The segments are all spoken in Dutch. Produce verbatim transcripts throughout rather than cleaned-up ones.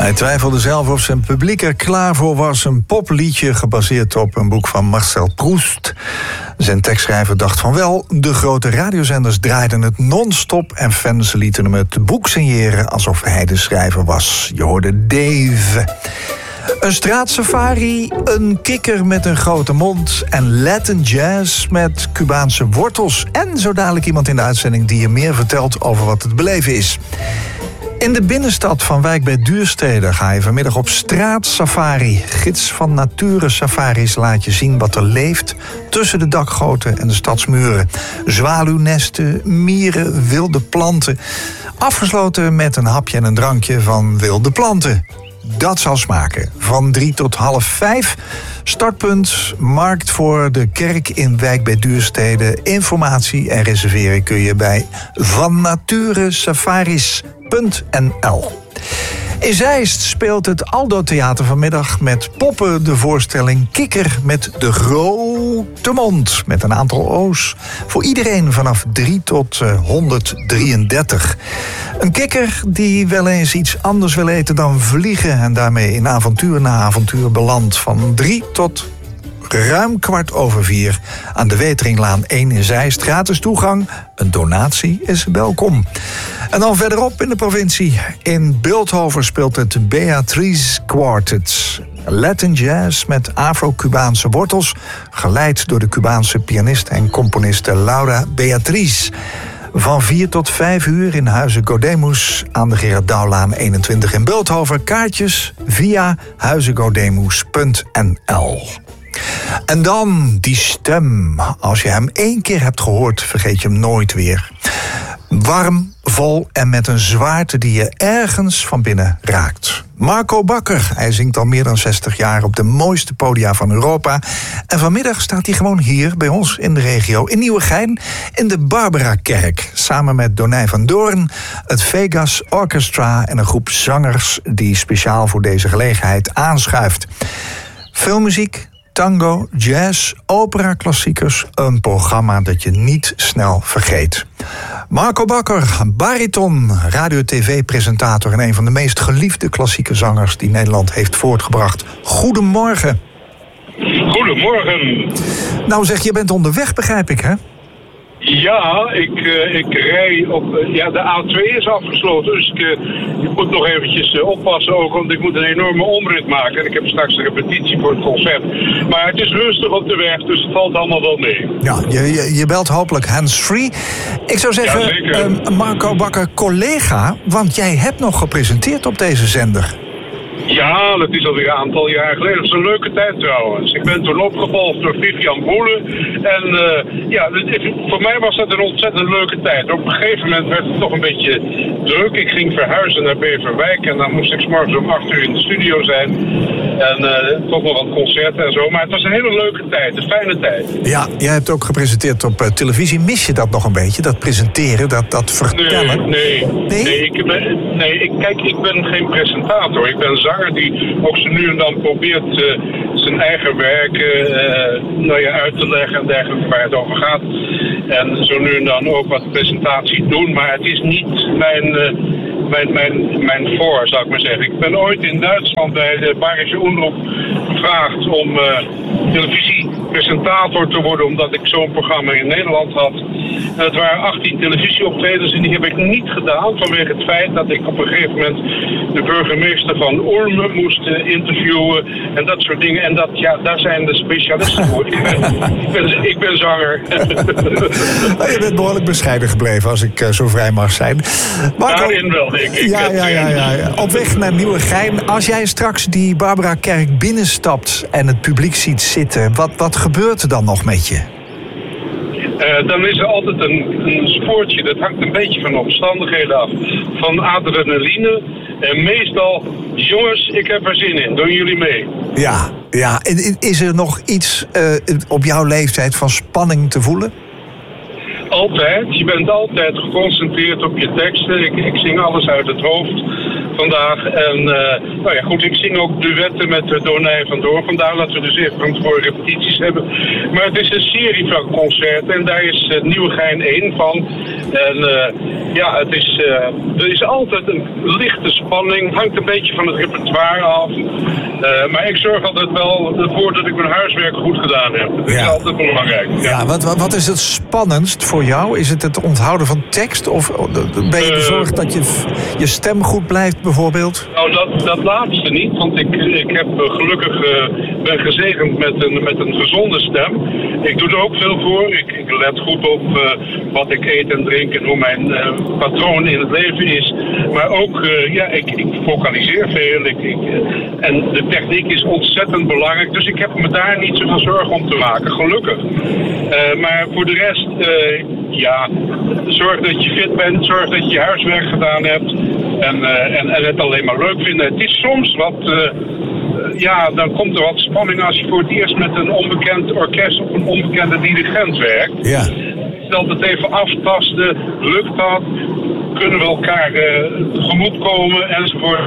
Hij twijfelde zelf of zijn publiek er klaar voor was. Een popliedje gebaseerd op een boek van Marcel Proust. Zijn tekstschrijver dacht van wel. De grote radiozenders draaiden het non-stop en fans lieten hem het boek signeren alsof hij de schrijver was. Je hoorde Dave. Een straatsafari, een kikker met een grote mond en Latin jazz met Cubaanse wortels. En zo dadelijk iemand in de uitzending die je meer vertelt over wat het beleven is. In de binnenstad van Wijk bij Duurstede ga je vanmiddag op straatsafari. Gids van Nature Safaris laat je zien wat er leeft tussen de dakgoten en de stadsmuren. Zwaluwnesten, mieren, wilde planten. Afgesloten met een hapje en een drankje van wilde planten. Dat zal smaken. Van drie tot half vijf. Startpunt, markt voor de kerk in Wijk bij Duurstede. Informatie en reserveren kun je bij van nature safaris punt n l. In Zeist speelt het Aldo Theater vanmiddag met poppen de voorstelling Kikker met de grote mond. Met een aantal O's. Voor iedereen vanaf drie tot honderddrieëndertig. Een kikker die wel eens iets anders wil eten dan vliegen. En daarmee in avontuur na avontuur belandt. Van drie tot ruim kwart over vier aan de Weteringlaan één in Zeist. Gratis toegang, een donatie is welkom. En dan verderop in de provincie. In Bilthoven speelt het Beatrice Quartet. Latin jazz met Afro-Cubaanse wortels. Geleid door de Cubaanse pianist en componiste Laura Beatrice. Van vier tot vijf uur in Huize Godemus aan de Gerard Douwlaan eenentwintig in Bilthoven. Kaartjes via huizegodemus punt n l. En dan die stem. Als je hem één keer hebt gehoord, vergeet je hem nooit weer. Warm, vol en met een zwaarte die je ergens van binnen raakt. Marco Bakker, hij zingt al meer dan zestig jaar op de mooiste podia van Europa. En vanmiddag staat hij gewoon hier bij ons in de regio, in Nieuwegein, in de Barbara-kerk. Samen met Donij van Doorn, het Vegas Orchestra en een groep zangers die speciaal voor deze gelegenheid aanschuift. Veel muziek, tango, jazz, opera, klassiekers. Een programma dat je niet snel vergeet. Marco Bakker, bariton, radio-tv-presentator en een van de meest geliefde klassieke zangers die Nederland heeft voortgebracht. Goedemorgen. Goedemorgen. Nou zeg, je bent onderweg, begrijp ik, hè? Ja, ik, uh, ik rij op... Uh, ja, de A twee is afgesloten, dus ik, uh, ik moet nog eventjes uh, oppassen ook, want ik moet een enorme omrit maken. En ik heb straks een repetitie voor het concert. Maar het is rustig op de weg, dus het valt allemaal wel mee. Ja, je, je, je belt hopelijk hands-free. Ik zou zeggen, ja, uh, Marco Bakker, collega, want jij hebt nog gepresenteerd op deze zender. Ja, dat is alweer een aantal jaar geleden. Dat is een leuke tijd trouwens. Ik ben toen opgevolgd door Vivian Boelen. En uh, ja, voor mij was dat een ontzettend leuke tijd. Op een gegeven moment werd het toch een beetje druk. Ik ging verhuizen naar Beverwijk en dan moest ik 's morgens om acht uur in de studio zijn. En uh, toch nog wat concerten en zo. Maar het was een hele leuke tijd, een fijne tijd. Ja, jij hebt ook gepresenteerd op uh, televisie. Mis je dat nog een beetje, dat presenteren, dat, dat vertellen? Nee, nee. Nee, nee, ik ben, nee ik, kijk, ik ben geen presentator. Ik ben zanger die ook zo nu en dan probeert uh, zijn eigen werk uh, nou ja, uit te leggen en dergelijke waar het over gaat. En zo nu en dan ook wat presentatie doen, maar het is niet mijn, uh, mijn, mijn, mijn voor, zou ik maar zeggen. Ik ben ooit in Duitsland bij de Bayerische Omroep gevraagd om uh, televisiepresentator te worden, omdat ik zo'n programma in Nederland had. En het waren achttien televisieoptredens en die heb ik niet gedaan vanwege het feit dat ik op een gegeven moment de burgemeester van Ulm moest uh, interviewen en dat soort dingen. En dat, ja, daar zijn de specialisten voor. ik, ben, ik, ben, ik ben zanger. Je bent behoorlijk bescheiden gebleven, als ik uh, zo vrij mag zijn. Marco, daarin wel, denk ik. Ja, ja, ja, ja, ja. Op weg naar Nieuwegein. Als jij straks die Barbara-kerk binnenstapt en het publiek ziet zitten, wat, wat gebeurt er dan nog met je? Uh, dan is er altijd een, een spoortje, dat hangt een beetje van de omstandigheden af. Van adrenaline. En meestal, jongens, ik heb er zin in, doen jullie mee. Ja, ja. Is er nog iets uh, op jouw leeftijd van spanning te voelen? Altijd. Je bent altijd geconcentreerd op je teksten. Ik, ik zing alles uit het hoofd. vandaag. En uh, nou ja, goed, ik zing ook duetten met uh, Donij van Door. Vandaar dat we dus even van tevoren repetities hebben. Maar het is een serie van concerten en daar is uh, Nieuwegein één van. En uh, ja, het is, uh, er is altijd een lichte spanning. Hangt een beetje van het repertoire af. Uh, maar ik zorg altijd wel ervoor dat ik mijn huiswerk goed gedaan heb. Dat is ja. altijd belangrijk. Ja, ja wat, wat, wat is het spannendst voor jou? Is het het onthouden van tekst? Of ben je bezorgd uh, dat je, je stem goed blijft bijvoorbeeld? Nou, dat, dat laatste niet. Want ik, ik heb uh, gelukkig uh, ben gezegend met een, met een gezonde stem. Ik doe er ook veel voor. Ik, ik let goed op uh, wat ik eet en drink en hoe mijn uh, patroon in het leven is. Maar ook, uh, ja, ik, ik vocaliseer veel. Ik, ik, uh, en de techniek is ontzettend belangrijk. Dus ik heb me daar niet zoveel zorgen om te maken, gelukkig. Uh, maar voor de rest, uh, ja, zorg dat je fit bent. Zorg dat je je huiswerk gedaan hebt. En, uh, en, en het alleen maar leuk vinden. Het is soms wat... Uh, Ja, dan komt er wat spanning als je voor het eerst met een onbekend orkest of een onbekende dirigent werkt. Ja. Dat het even aftasten, lukt dat, kunnen we elkaar uh, tegemoet komen enzovoort.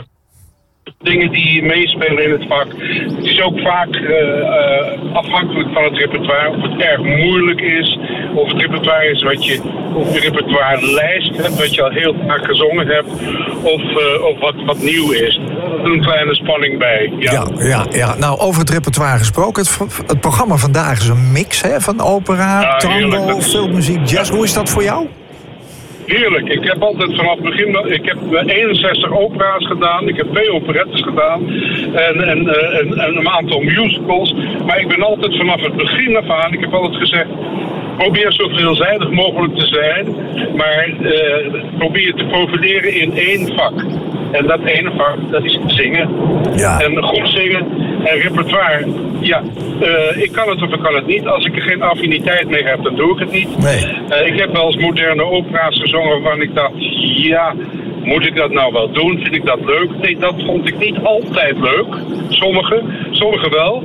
Dingen die meespelen in het vak. Het is ook vaak uh, uh, afhankelijk van het repertoire. Of het erg moeilijk is. Of het repertoire is wat je op je repertoirelijst hebt. Wat je al heel vaak gezongen hebt. Of, uh, of wat, wat nieuw is. Er is een kleine spanning bij. Ja, ja, ja, ja. Nou, over het repertoire gesproken. Het, het programma vandaag is een mix hè, van opera, ja, tango, filmmuziek, jazz. Hoe is dat voor jou? Heerlijk. Ik heb altijd vanaf het begin... Ik heb eenenzestig opera's gedaan. Ik heb twee operettes gedaan. En, en, en, en een aantal musicals. Maar ik ben altijd vanaf het begin af aan... Ik heb altijd gezegd... Probeer zo veelzijdig mogelijk te zijn. Maar uh, probeer te profileren in één vak. En dat ene vak, dat is zingen. Ja. En goed zingen. En repertoire. Ja, uh, ik kan het of ik kan het niet. Als ik er geen affiniteit mee heb, dan doe ik het niet. Nee. Uh, ik heb wel eens moderne opera's gezongen waarvan ik dacht... Ja, moet ik dat nou wel doen? Vind ik dat leuk? Nee, dat vond ik niet altijd leuk. Sommige, sommige wel.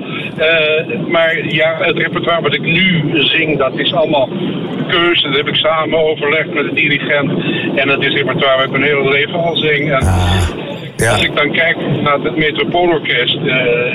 Uh, maar ja, het repertoire wat ik nu zing, dat is allemaal keuze. Dat heb ik samen overlegd met de dirigent. En dat is repertoire waar ik mijn hele leven al zing. En ah. Ja. Als ik dan kijk naar het Metropoolorkest, uh,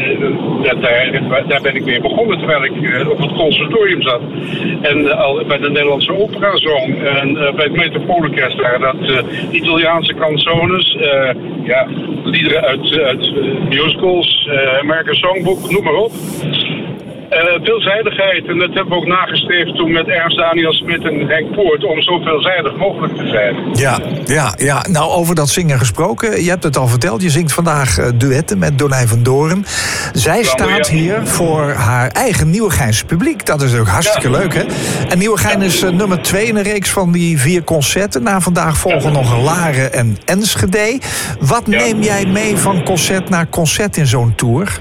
daar, daar ben ik mee begonnen terwijl ik uh, op het conservatorium zat. En uh, al bij de Nederlandse opera zong. En uh, bij het Metropoolorkest waren dat uh, Italiaanse canzones, uh, ja, liederen uit, uit uh, musicals, uh, American Songbook, noem maar op. Uh, veelzijdigheid, en dat hebben we ook nagestreefd toen met Ernst Daniel Smit en Henk Poort, om zo veelzijdig mogelijk te zijn. Ja, ja, ja. Nou, over dat zingen gesproken, je hebt het al verteld, je zingt vandaag uh, duetten met Donij van Doorn. Zij staat hier voor haar eigen Nieuwegeinse publiek. Dat is ook hartstikke ja. leuk, hè? En Nieuwegein ja. is uh, nummer twee in een reeks van die vier concerten. Na vandaag volgen ja. nog Laren en Enschede. Wat ja. neem jij mee van concert naar concert in zo'n tour?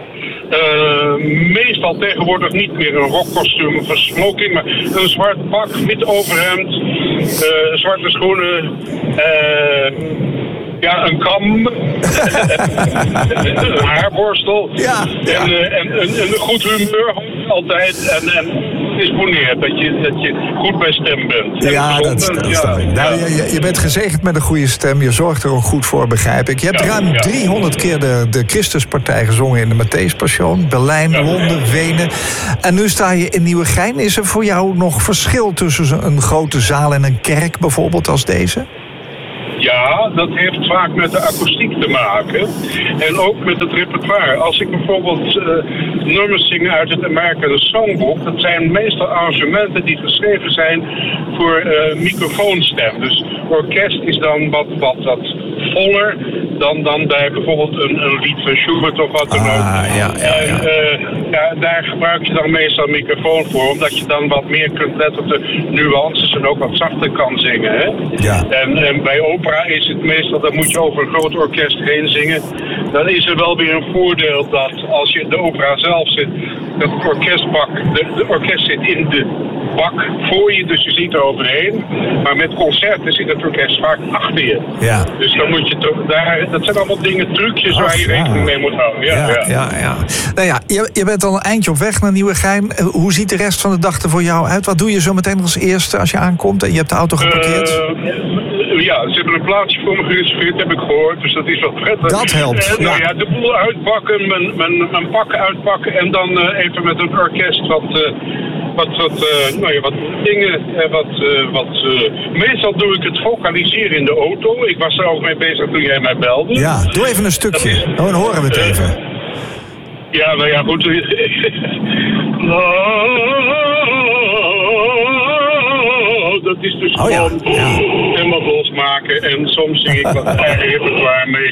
Uh, meestal tegenwoordig niet meer een rockkostuum of een smoking, maar een zwart pak, wit overhemd, uh, zwarte schoenen, uh, ja, een kam, een haarborstel ja, ja. en, uh, en, en, en een goed humeur altijd en, en disponeert, dat je, dat je goed bij stem bent. Ja, dat, dat ja, snap ik. ja. Nou, je, je bent gezegend met een goede stem, je zorgt er ook goed voor, begrijp ik. Je hebt ja, ruim ja. driehonderd keer de, de Christuspartij gezongen in de Matthäuspassion, Berlijn, ja. Londen, Wenen. En nu sta je in Nieuwegein. Is er voor jou nog verschil tussen een grote zaal en een kerk bijvoorbeeld als deze? Ja, dat heeft vaak met de akoestiek te maken. En ook met het repertoire. Als ik bijvoorbeeld uh, nummers zing uit het American Songbook, dat zijn meestal arrangementen die geschreven zijn voor uh, microfoonstem. Dus orkest is dan wat, wat, wat voller dan, dan bij bijvoorbeeld een, een lied van Schubert of wat dan ook. Ah, ja, ja, ja. En, uh, ja, daar gebruik je dan meestal een microfoon voor, omdat je dan wat meer kunt letten op de nuances en ook wat zachter kan zingen. Hè? Ja. En, en bij opera is het meestal, dan moet je over een groot orkest heen zingen. Dan is er wel weer een voordeel dat als je in de opera zelf zit, dat het orkestbak, de, de orkest zit in de bak voor je, dus je ziet er overheen. Maar met concerten zit het orkest vaak achter je. Ja. Dus dan moet je toch, daar, dat zijn allemaal dingen, trucjes Ach, waar je rekening ja. mee moet houden. Ja, ja, ja. ja, ja. Nou ja, je, je bent al een eindje op weg naar Nieuwegein. Hoe ziet de rest van de dag er voor jou uit? Wat doe je zo meteen als eerste als je aankomt en je hebt de auto geparkeerd? Uh, Ja, ze hebben een plaatsje voor me gereserveerd, heb ik gehoord. Dus dat is wat prettig. Dat helpt, uh, nou ja. ja, de boel uitpakken, mijn, mijn, mijn pakken uitpakken en dan uh, even met een orkest wat... Uh, Wat, wat, uh, nou ja, wat dingen, uh, wat, uh, wat uh, meestal doe ik het vocaliseren in de auto. Ik was er ook mee bezig toen jij mij belde. Ja, doe even een stukje. Oh, dan horen we het even. Uh, ja, nou ja, goed. Dat is dus oh, ja. gewoon Ja. helemaal losmaken. En soms zing ik wat eigen repertoire mee.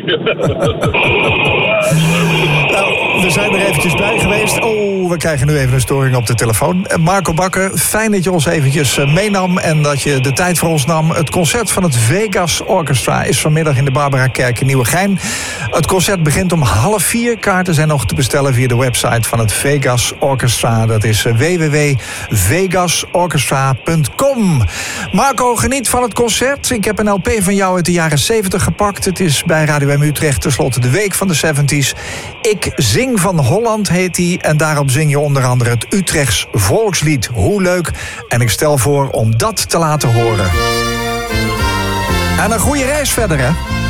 Nou, we zijn er eventjes bij geweest. Oh, we krijgen nu even een storing op de telefoon. Marco Bakker, fijn dat je ons eventjes meenam en dat je de tijd voor ons nam. Het concert van het Vegas Orchestra is vanmiddag in de Barbarakerk in Nieuwegein. Het concert begint om half vier. Kaarten zijn nog te bestellen via de website van het Vegas Orchestra. Dat is w w w punt vegas orchestra punt com. Marco, geniet van het concert. Ik heb een L P van jou uit de jaren zeventig gepakt. Het is bij Radio M Utrecht tenslotte de week van de zeventies. Ik zing van Holland heet die. En daarop zing je onder andere het Utrechts volkslied. Hoe leuk. En ik stel voor om dat te laten horen. En een goede reis verder, hè?